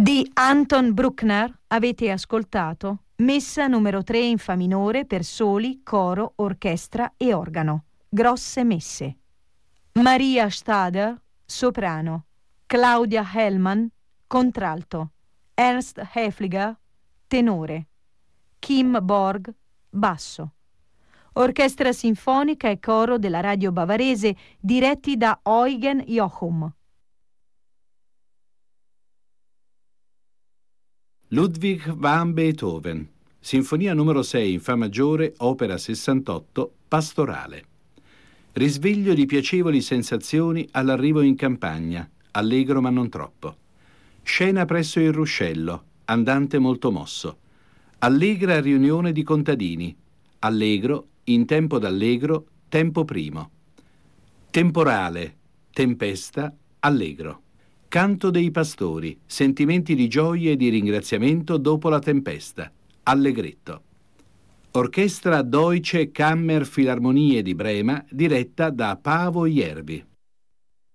Di Anton Bruckner avete ascoltato Messa numero 3 in fa minore per soli, coro, orchestra e organo. Grosse messe. Maria Stader, soprano. Claudia Hellman, contralto. Ernst Häfliger, tenore. Kim Borg, basso. Orchestra sinfonica e coro della radio bavarese diretti da Eugen Jochum. Ludwig van Beethoven, Sinfonia numero 6 in fa maggiore, opera 68, pastorale. Risveglio di piacevoli sensazioni all'arrivo in campagna, allegro ma non troppo. Scena presso il ruscello, andante molto mosso. Allegra riunione di contadini, allegro, in tempo d'allegro, tempo primo. Temporale, tempesta, allegro. Canto dei pastori, sentimenti di gioia e di ringraziamento dopo la tempesta, allegretto. Orchestra Deutsche Kammerphilharmonie di Brema, diretta da Paavo Järvi.